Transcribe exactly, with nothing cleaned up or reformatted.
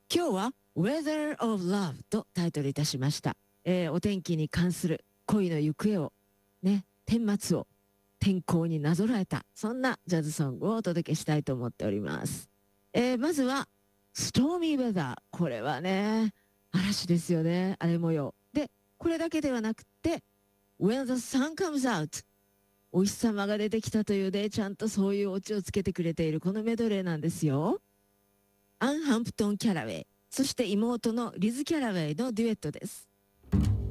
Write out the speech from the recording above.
今日は Weather of Love とタイトルいたしました。えー、お天気に関する恋の行方を、ね、顛末を天候になぞらえた、そんなジャズソングをお届けしたいと思っております。えー、まずは Stormy Weather。これはね、嵐ですよね、荒れ模様。で、これだけではなくて、When the sun comes out。お日様が出てきたというで、ちゃんとそういうオチをつけてくれているこのメドレーなんですよ。アン・ハンプトン・キャラウェイ、そして妹のリズ・キャラウェイのデュエットです。